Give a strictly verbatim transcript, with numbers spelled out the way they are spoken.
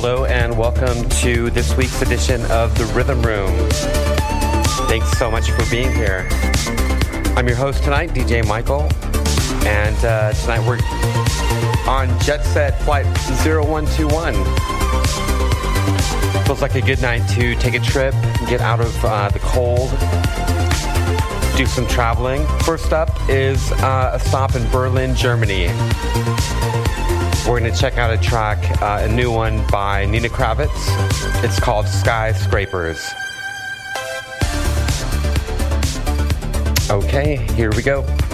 Hello and welcome to this week's edition of The Rhythm Room. Thanks so much for being here. I'm your host tonight, D J Michael, and uh, tonight we're on Jet Set Flight zero one two one. Feels like a good night to take a trip, get out of uh, the cold, do some traveling. First up is uh, a stop in Berlin, Germany. We're going to check out a track, uh, a new one by Nina Kraviz. It's called Skyscrapers. Okay, here we go.